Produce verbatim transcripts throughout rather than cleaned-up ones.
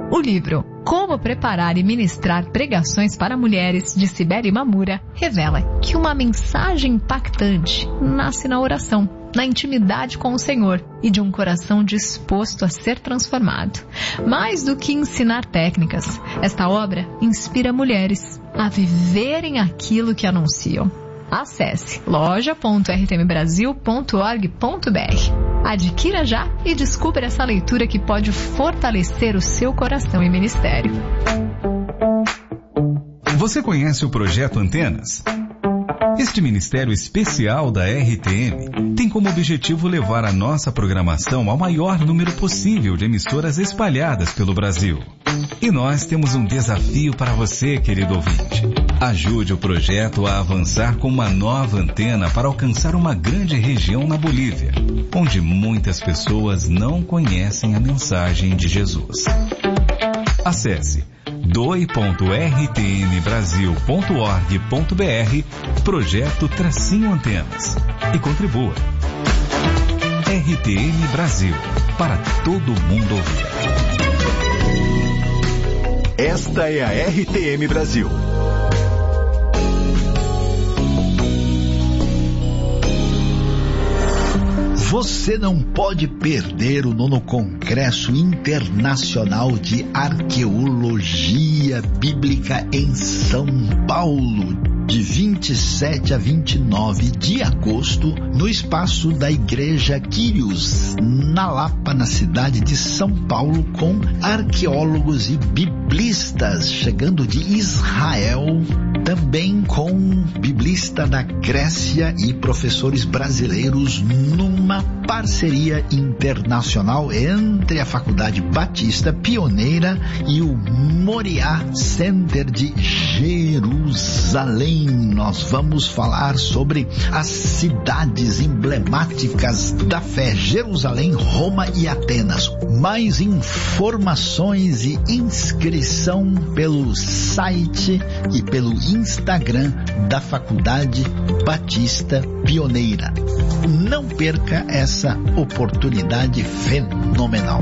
O livro Como Preparar e Ministrar Pregações para Mulheres, de Sibeli Mamura, revela que uma mensagem impactante nasce na oração, na intimidade com o Senhor e de um coração disposto a ser transformado. Mais do que ensinar técnicas, esta obra inspira mulheres a viverem aquilo que anunciam. Acesse loja ponto r t m brasil ponto org ponto b r. Adquira já e descubra essa leitura que pode fortalecer o seu coração e ministério. Você conhece o Projeto Antenas? Este ministério especial da R T M tem como objetivo levar a nossa programação ao maior número possível de emissoras espalhadas pelo Brasil. E nós temos um desafio para você, querido ouvinte. Ajude o projeto a avançar com uma nova antena para alcançar uma grande região na Bolívia, onde muitas pessoas não conhecem a mensagem de Jesus. Acesse doe ponto r t m brasil ponto org ponto b r, projeto Tracinho Antenas, e contribua. R T M Brasil, para todo mundo ouvir. Esta é a R T M Brasil. Você não pode perder o nono Congresso Internacional de Arqueologia Bíblica em São Paulo, de vinte e sete a vinte e nove de agosto, no espaço da Igreja Quírios, na Lapa, na cidade de São Paulo, com arqueólogos e biblistas chegando de Israel, também com biblista da Grécia e professores brasileiros, numa parceria internacional entre a Faculdade Batista Pioneira e o Moriá Center de Jerusalém. Nós vamos falar sobre as cidades emblemáticas da fé: Jerusalém, Roma e Atenas. Mais informações e inscrição pelo site e pelo Instagram da Faculdade Batista Pioneira. Não perca essa oportunidade fenomenal.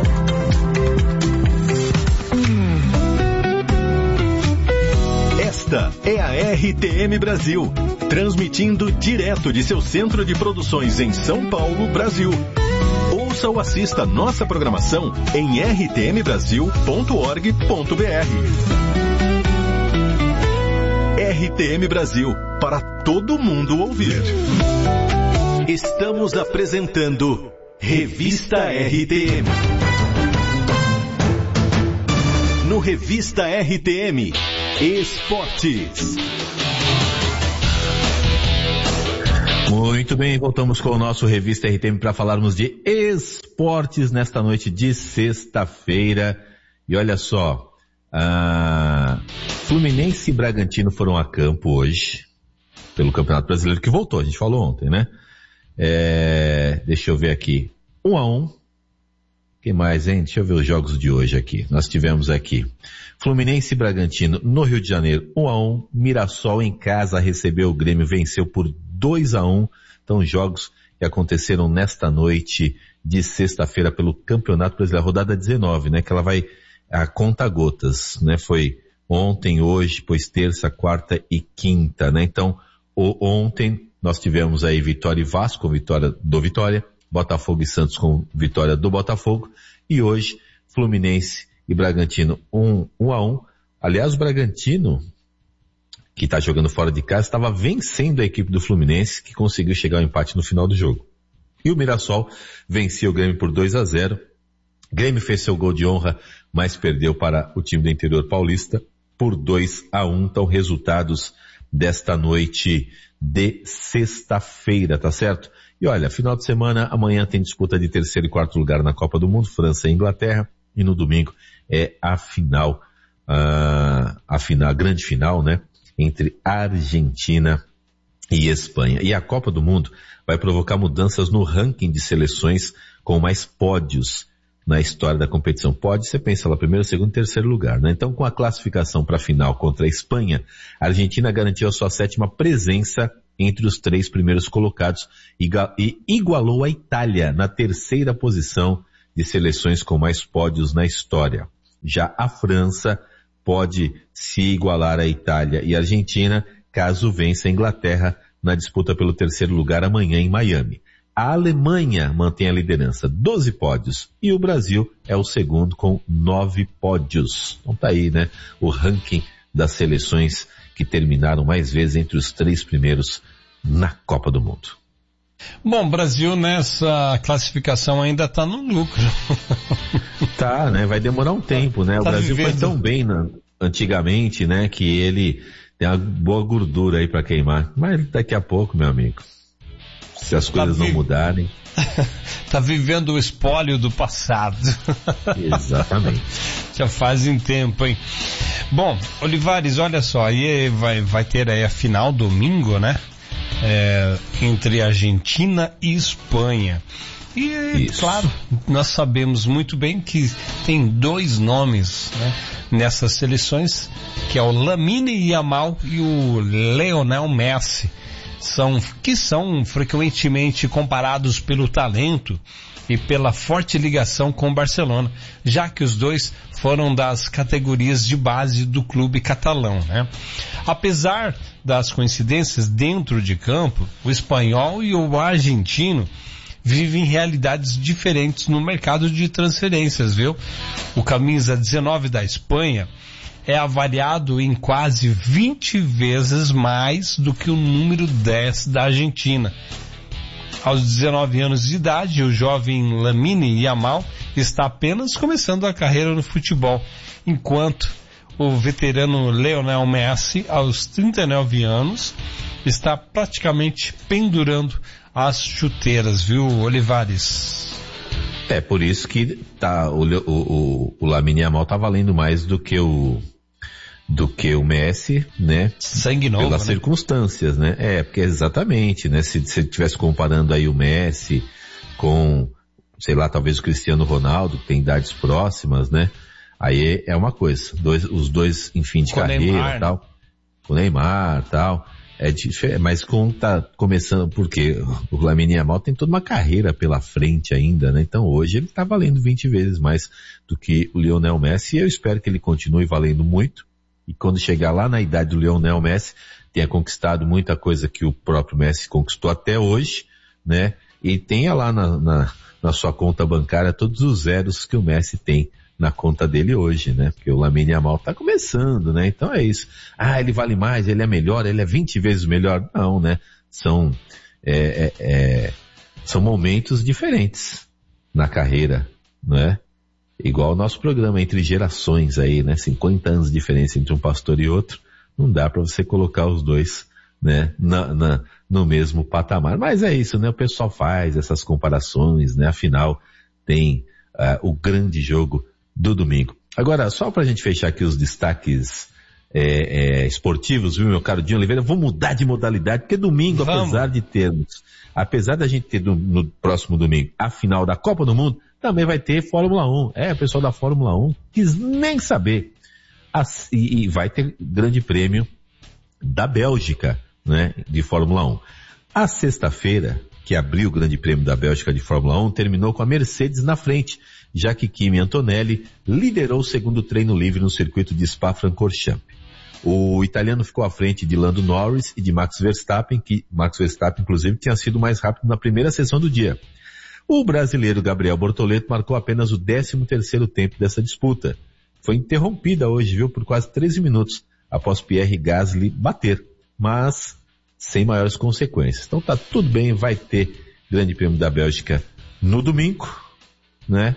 Esta é a R T M Brasil, transmitindo direto de seu centro de produções em São Paulo, Brasil. Ouça ou assista nossa programação em r t m brasil ponto org ponto b r. R T M Brasil, para todo mundo ouvir. Estamos apresentando Revista R T M. No Revista R T M, Esportes. Muito bem, voltamos com o nosso Revista R T M para falarmos de esportes nesta noite de sexta-feira. E olha só, ah, Fluminense e Bragantino foram a campo hoje, pelo Campeonato Brasileiro, que voltou, a gente falou ontem, né? É, deixa eu ver aqui, um a um. Quem mais, hein? Deixa eu ver os jogos de hoje aqui. Nós tivemos aqui Fluminense e Bragantino no Rio de Janeiro, um a um. Mirassol em casa recebeu o Grêmio, venceu por dois a um. Então, jogos que aconteceram nesta noite de sexta-feira pelo Campeonato Brasileiro, rodada dezenove, né? Que ela vai a conta gotas, né? Foi ontem, hoje, depois terça, quarta e quinta, né? Então, o, ontem nós tivemos aí Vitória e Vasco, com vitória do Vitória, Botafogo e Santos com vitória do Botafogo, e hoje Fluminense e Bragantino um, um a um. Aliás, o Bragantino, que está jogando fora de casa, estava vencendo a equipe do Fluminense, que conseguiu chegar ao empate no final do jogo. E o Mirassol venceu o Grêmio por dois a zero. Grêmio fez seu gol de honra, mas perdeu para o time do interior paulista por dois a um. Então, resultados desta noite de sexta-feira, tá certo? E olha, final de semana, amanhã tem disputa de terceiro e quarto lugar na Copa do Mundo, França e Inglaterra, e no domingo é a final, uh, a final, a grande final, né, entre Argentina e Espanha. E a Copa do Mundo vai provocar mudanças no ranking de seleções com mais pódios na história da competição. Pódio, você pensa lá, primeiro, segundo e terceiro lugar, né? Então, com a classificação para a final contra a Espanha, a Argentina garantiu a sua sétima presença entre os três primeiros colocados e igualou a Itália na terceira posição de seleções com mais pódios na história. Já a França pode se igualar à Itália e à Argentina caso vença a Inglaterra na disputa pelo terceiro lugar amanhã em Miami. A Alemanha mantém a liderança, doze pódios, e o Brasil é o segundo com nove pódios. Então tá aí, né, o ranking das seleções que terminaram mais vezes entre os três primeiros na Copa do Mundo. Bom, Brasil nessa classificação ainda tá no lucro. Tá, né, vai demorar um tempo, né, o tá Brasil vivendo. foi tão bem na, antigamente, né, que ele tem uma boa gordura aí pra queimar, mas daqui a pouco, meu amigo, se as coisas tá vi... não mudarem. Tá vivendo o espólio do passado. Exatamente. Já fazem tempo, hein? Bom, Olivares, olha só, aí vai, vai ter aí a final domingo, né? É, entre Argentina e Espanha. E, Isso. claro, nós sabemos muito bem que tem dois nomes, né, nessas seleções, que é o Lamine Yamal e o Lionel Messi. São, que são frequentemente comparados pelo talento e pela forte ligação com o Barcelona, já que os dois foram das categorias de base do clube catalão, né? Apesar das coincidências dentro de campo, o espanhol e o argentino vivem realidades diferentes no mercado de transferências, viu? O camisa dezenove da Espanha é avaliado em quase vinte vezes mais do que o número dez da Argentina. Aos dezenove anos de idade, o jovem Lamine Yamal está apenas começando a carreira no futebol, enquanto o veterano Lionel Messi, aos trinta e nove anos, está praticamente pendurando as chuteiras, viu, Olivares? É, por isso que tá, o, o, o, o Lamine Yamal tá valendo mais do que o do que o Messi, né? Sangue novo, pelas né? circunstâncias, né? É, porque exatamente, né? Se você estivesse comparando aí o Messi com, sei lá, talvez o Cristiano Ronaldo, que tem idades próximas, né? Aí é uma coisa. Dois, os dois em fim de com carreira e tal. Né? Com o Neymar e tal. É diferente, mas com tá começando, porque o Lamine Yamal tem toda uma carreira pela frente ainda, né? Então hoje ele tá valendo vinte vezes mais do que o Lionel Messi, e eu espero que ele continue valendo muito, e quando chegar lá na idade do Lionel Messi, tenha conquistado muita coisa que o próprio Messi conquistou até hoje, né? E tenha lá na, na, na sua conta bancária todos os zeros que o Messi tem na conta dele hoje, né? Porque o Lamine Yamal tá começando, né? Então é isso. Ah, ele vale mais, ele é melhor, ele é vinte vezes melhor. Não, né? São, é, é, é, são momentos diferentes na carreira, não é? Igual o nosso programa Entre Gerações aí, né? cinquenta anos de diferença entre um pastor e outro. Não dá para você colocar os dois, né? Na, na, no mesmo patamar. Mas é isso, né? O pessoal faz essas comparações, né? Afinal, tem uh, o grande jogo do domingo. Agora, só pra gente fechar aqui os destaques é, é, esportivos, viu, meu caro Dinho Oliveira, vou mudar de modalidade, porque domingo, Vamos. apesar de termos, apesar da gente ter do, no próximo domingo a final da Copa do Mundo, também vai ter Fórmula um. É, o pessoal da Fórmula um quis nem saber. As, e, e vai ter grande prêmio da Bélgica, né, de Fórmula um. A sexta-feira, que abriu o grande prêmio da Bélgica de Fórmula um, terminou com a Mercedes na frente, já que Kimi Antonelli liderou o segundo treino livre no circuito de Spa-Francorchamps. O italiano ficou à frente de Lando Norris e de Max Verstappen, que Max Verstappen, inclusive, tinha sido mais rápido na primeira sessão do dia. O brasileiro Gabriel Bortoleto marcou apenas o décimo terceiro tempo dessa disputa. Foi interrompida hoje, viu, por quase treze minutos, após Pierre Gasly bater, mas sem maiores consequências. Então tá tudo bem, vai ter Grande Prêmio da Bélgica no domingo, né?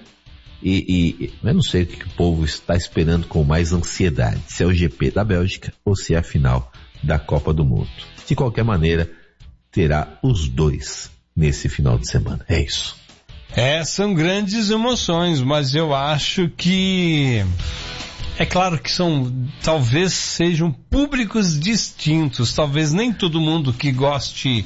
E, e eu não sei o que, que o povo está esperando com mais ansiedade, se é o G P da Bélgica ou se é a final da Copa do Mundo. De qualquer maneira, terá os dois nesse final de semana. É isso. É, são grandes emoções, mas eu acho que é claro que são, talvez sejam públicos distintos, talvez nem todo mundo que goste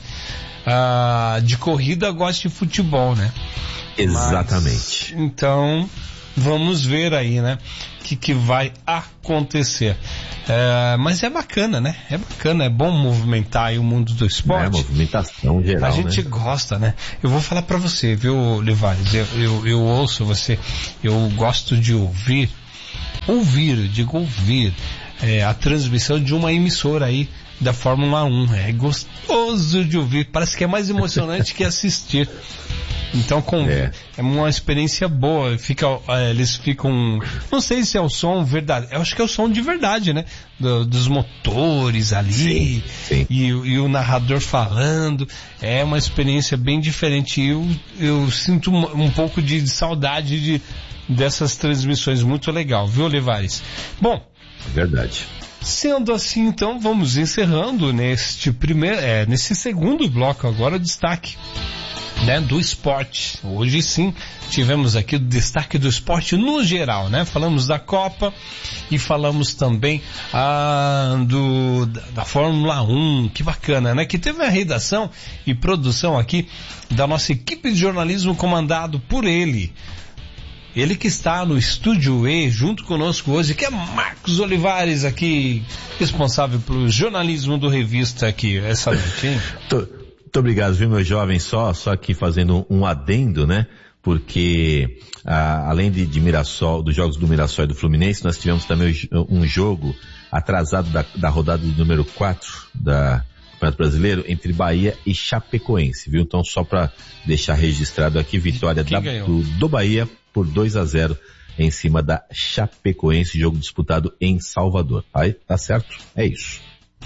uh, de corrida goste de futebol, né? Exatamente. Mas, então, vamos ver aí, né? O que, que vai acontecer. É, mas é bacana, né? É bacana, é bom movimentar aí o mundo do esporte. É, movimentação geral, a gente né? gosta, né? Eu vou falar pra você, viu, Olivares? Eu, eu, eu ouço você, eu gosto de ouvir ouvir, digo ouvir, é, a transmissão de uma emissora aí da Fórmula um. É gostoso de ouvir, parece que é mais emocionante que assistir. Então com, é. é uma experiência boa. Fica, é, eles ficam, não sei se é o som verdade, eu acho que é o som de verdade, né? Do, dos motores ali, sim, sim. E, e o narrador falando. É uma experiência bem diferente. Eu, eu sinto um, um pouco de saudade de, dessas transmissões. Muito legal, viu, Olivares? Bom, verdade. Sendo assim, então, vamos encerrando neste primeiro, é, nesse segundo bloco agora, o destaque, né, do esporte. Hoje sim, tivemos aqui o destaque do esporte no geral, né? Falamos da Copa e falamos também ah, do, da, da Fórmula um, que bacana, né? Que teve a redação e produção aqui da nossa equipe de jornalismo comandado por ele. Ele que está no Estúdio E junto conosco hoje, que é Marcos Olivares aqui, responsável pelo jornalismo do Revista aqui essa noite, hein? Muito obrigado, viu, meu jovem? Só, só aqui fazendo um adendo, né? Porque, ah, além de, de Mirassol, dos jogos do Mirassol e do Fluminense, nós tivemos também um jogo atrasado da, da rodada do número quatro da Campeonato Brasileiro entre Bahia e Chapecoense, viu? Então, só para deixar registrado aqui, vitória da, do, do Bahia por dois a zero em cima da Chapecoense, jogo disputado em Salvador. Aí, tá certo? É isso.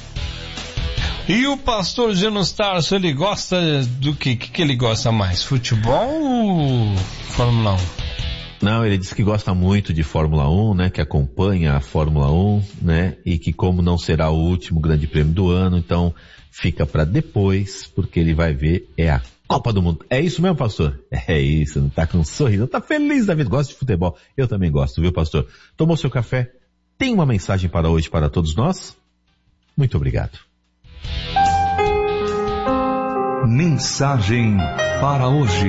E o pastor Genos Tarso, ele gosta do que? O que, que ele gosta mais? Futebol ou Fórmula um? Não, ele diz que gosta muito de Fórmula um, né? Que acompanha a Fórmula um, né? E que como não será o último grande prêmio do ano, então fica para depois, porque ele vai ver é a Copa do Mundo. É isso mesmo, pastor? É isso, não tá com um sorriso, tá feliz da vida, gosta de futebol. Eu também gosto, viu, pastor? Tomou seu café? Tem uma mensagem para hoje para todos nós? Muito obrigado. Mensagem para hoje.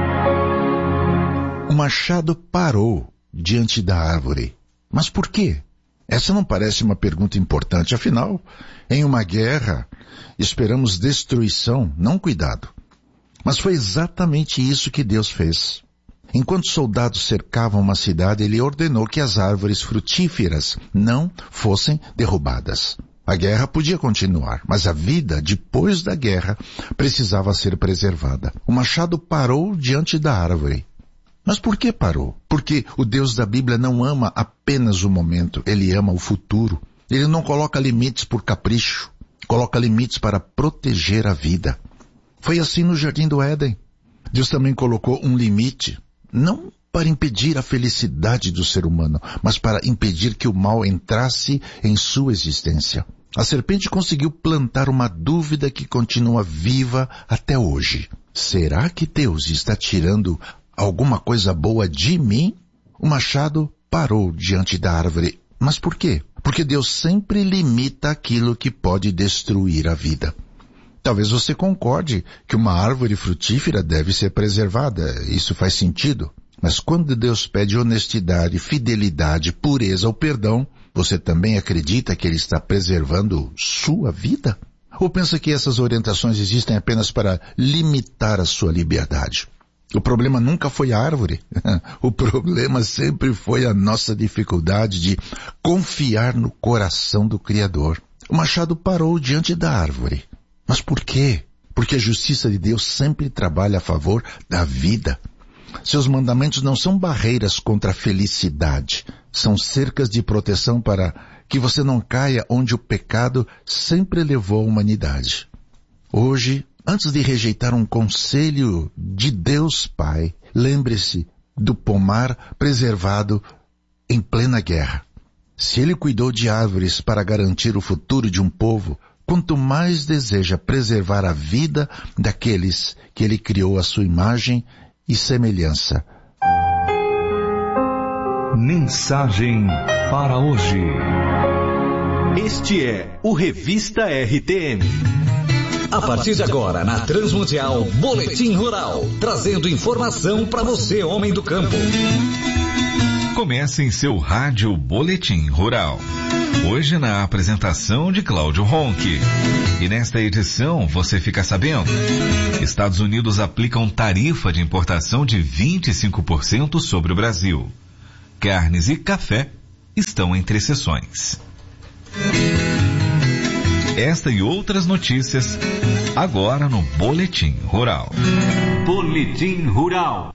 O machado parou diante da árvore. Mas por quê? Essa não parece uma pergunta importante. Afinal, em uma guerra, esperamos destruição, não cuidado. Mas foi exatamente isso que Deus fez. Enquanto soldados cercavam uma cidade, ele ordenou que as árvores frutíferas não fossem derrubadas. A guerra podia continuar, mas a vida depois da guerra precisava ser preservada. O machado parou diante da árvore. Mas por que parou? Porque o Deus da Bíblia não ama apenas o momento, ele ama o futuro. Ele não coloca limites por capricho, coloca limites para proteger a vida. Foi assim no Jardim do Éden. Deus também colocou um limite, não para impedir a felicidade do ser humano, mas para impedir que o mal entrasse em sua existência. A serpente conseguiu plantar uma dúvida que continua viva até hoje. Será que Deus está tirando alguma coisa boa de mim? O machado parou diante da árvore. Mas por quê? Porque Deus sempre limita aquilo que pode destruir a vida. Talvez você concorde que uma árvore frutífera deve ser preservada. Isso faz sentido. Mas quando Deus pede honestidade, fidelidade, pureza ou perdão, você também acredita que Ele está preservando sua vida? Ou pensa que essas orientações existem apenas para limitar a sua liberdade? O problema nunca foi a árvore. O problema sempre foi a nossa dificuldade de confiar no coração do Criador. O machado parou diante da árvore. Mas por quê? Porque a justiça de Deus sempre trabalha a favor da vida. Seus mandamentos não são barreiras contra a felicidade. São cercas de proteção para que você não caia onde o pecado sempre levou a humanidade. Hoje, antes de rejeitar um conselho de Deus Pai, lembre-se do pomar preservado em plena guerra. Se Ele cuidou de árvores para garantir o futuro de um povo, quanto mais deseja preservar a vida daqueles que Ele criou à sua imagem e semelhança. Mensagem para hoje. Este é o Revista R T M. A partir de agora, na Transmundial, Boletim Rural, trazendo informação para você, homem do campo. Começa em seu rádio Boletim Rural. Hoje na apresentação de Cláudio Ronque. E nesta edição você fica sabendo: Estados Unidos aplicam tarifa de importação de vinte e cinco por cento sobre o Brasil. Carnes e café estão entre exceções. Esta e outras notícias agora no Boletim Rural. Boletim Rural.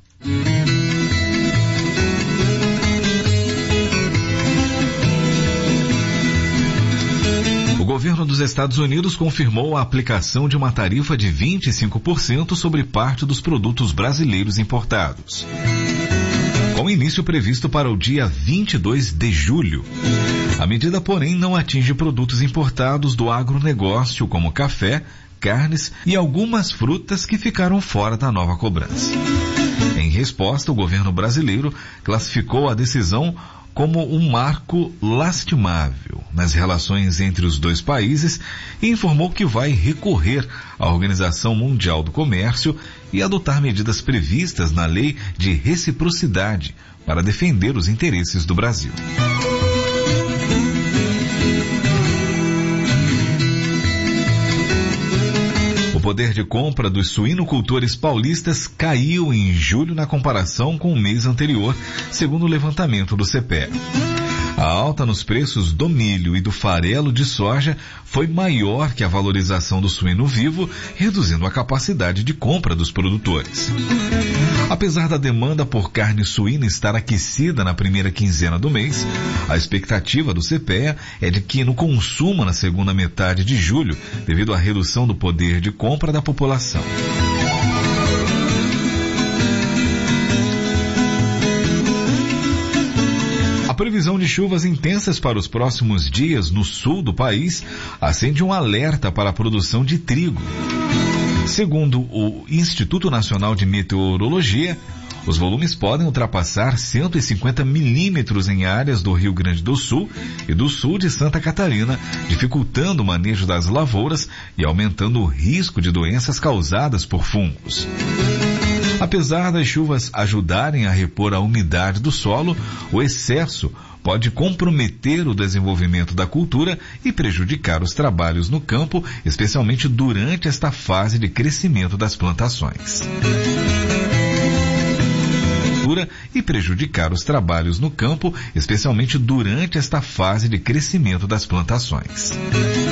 O governo dos Estados Unidos confirmou a aplicação de uma tarifa de vinte e cinco por cento sobre parte dos produtos brasileiros importados, com início previsto para o dia vinte e dois de julho. A medida, porém, não atinge produtos importados do agronegócio, como café, carnes e algumas frutas que ficaram fora da nova cobrança. Em resposta, o governo brasileiro classificou a decisão como um marco lastimável nas relações entre os dois países e informou que vai recorrer à Organização Mundial do Comércio e adotar medidas previstas na Lei de Reciprocidade para defender os interesses do Brasil. O poder de compra dos suinocultores paulistas caiu em julho na comparação com o mês anterior, segundo o levantamento do CEPEA. A alta nos preços do milho e do farelo de soja foi maior que a valorização do suíno vivo, reduzindo a capacidade de compra dos produtores. Apesar da demanda por carne suína estar aquecida na primeira quinzena do mês, a expectativa do CEPEA é de que no consumo na segunda metade de julho, devido à redução do poder de compra da população. A previsão de chuvas intensas para os próximos dias no sul do país acende um alerta para a produção de trigo. Segundo o Instituto Nacional de Meteorologia, os volumes podem ultrapassar cento e cinquenta milímetros em áreas do Rio Grande do Sul e do sul de Santa Catarina, dificultando o manejo das lavouras e aumentando o risco de doenças causadas por fungos. Apesar das chuvas ajudarem a repor a umidade do solo, o excesso pode comprometer o desenvolvimento da cultura e prejudicar os trabalhos no campo, especialmente durante esta fase de crescimento das plantações. E prejudicar os trabalhos no campo, especialmente durante esta fase de crescimento das plantações.